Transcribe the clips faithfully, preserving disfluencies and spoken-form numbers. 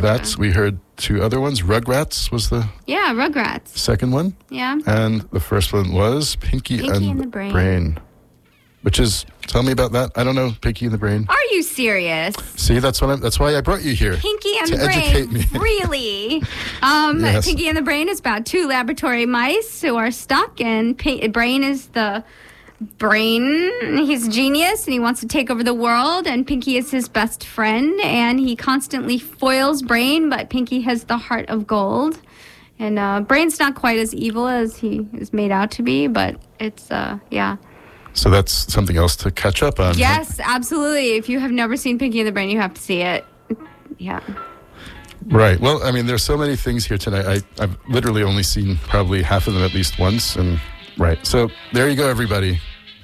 That's, we heard two other ones. Rugrats was the Yeah, Rugrats. second one. Yeah. And the first one was Pinky, Pinky and, and the Brain. Brain. Which is, tell me about that. I don't know, Pinky and the Brain. Are you serious? See, that's what I'm, that's why I brought you here. Pinky and to the educate Brain. me. Really? Um, Yes. Pinky and the Brain is about two laboratory mice who are stuck, and P- Brain is the brain. He's a genius, and he wants to take over the world, and Pinky is his best friend, and he constantly foils Brain, but Pinky has the heart of gold. And uh, Brain's not quite as evil as he is made out to be, but it's, uh, yeah. So that's something else to catch up on. Yes, absolutely. If you have never seen Pinky and the Brain, you have to see it. Yeah. Right. Well, I mean, there's so many things here tonight. I, I've literally only seen probably half of them at least once. And right. So there you go, everybody.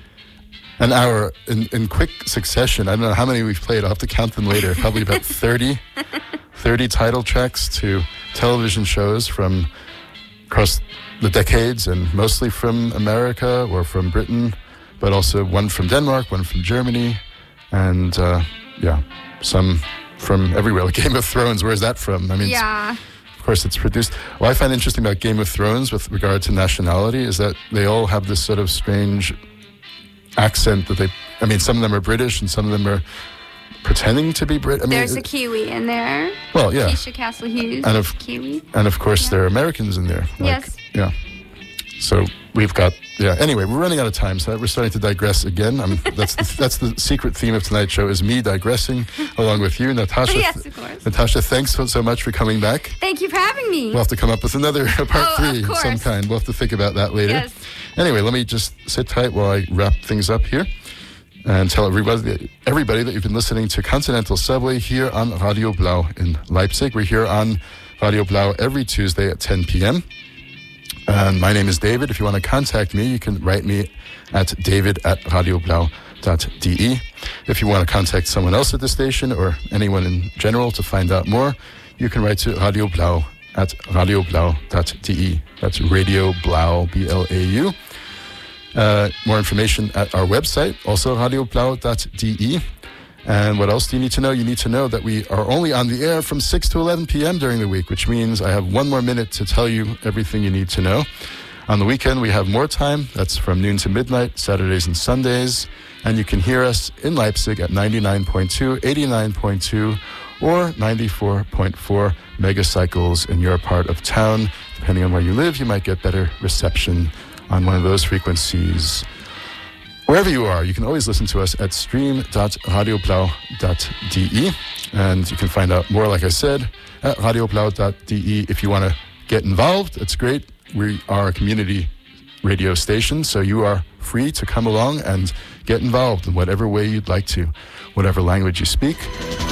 An hour in, in quick succession. I don't know how many we've played. I'll have to count them later. Probably about thirty, thirty title tracks to television shows from across the decades, and mostly from America or from Britain, but also one from Denmark, one from Germany, and uh, yeah, some from everywhere. Like Game of Thrones, where's that from? I mean, Yeah. of course, it's produced. What I find interesting about Game of Thrones with regard to nationality is that they all have this sort of strange accent that they, I mean, some of them are British and some of them are pretending to be Brit. I mean, There's it- a Kiwi in there. well, yeah. Keisha Castle Hughes. And of- Kiwi. And of course, Yeah. there are Americans in there. Like, Yes. Yeah. So we've got, yeah. Anyway, we're running out of time, so we're starting to digress again. I'm, that's the, that's the secret theme of tonight's show is me digressing along with you, Natasha. Yes, of course. Natasha, thanks so, so much for coming back. Thank you for having me. We'll have to come up with another part Oh, of three of course. some kind. We'll have to think about that later. Yes. Anyway, let me just sit tight while I wrap things up here and tell everybody, everybody that you've been listening to Continental Subway here on Radio Blau in Leipzig. We're here on Radio Blau every Tuesday at ten p.m. And my name is David. If you want to contact me, you can write me at david at radioblau dot de. If you want to contact someone else at the station or anyone in general to find out more, you can write to Radio Blau at radioblau dot de. That's Radio Blau, B L A U. Uh, more information at our website, also radioblau dot de. And what else do you need to know? You need to know that we are only on the air from six to eleven p.m. during the week, which means I have one more minute to tell you everything you need to know. On the weekend, we have more time. That's from noon to midnight, Saturdays and Sundays. And you can hear us in Leipzig at ninety-nine point two, eighty-nine point two, or ninety-four point four megacycles in your part of town. Depending on where you live, you might get better reception on one of those frequencies. Wherever you are, you can always listen to us at stream dot radioblau dot de. And you can find out more, like I said, at radioblau dot de. If you want to get involved, it's great. We are a community radio station, so you are free to come along and get involved in whatever way you'd like to, whatever language you speak.